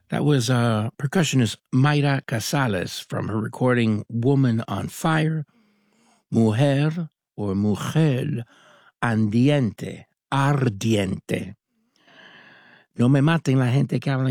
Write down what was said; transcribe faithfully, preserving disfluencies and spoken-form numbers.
That was uh, percussionist Mayra Casales from her recording Woman on Fire, Mujer or Mujer Andiente, Ardiente. No me maten la gente que habla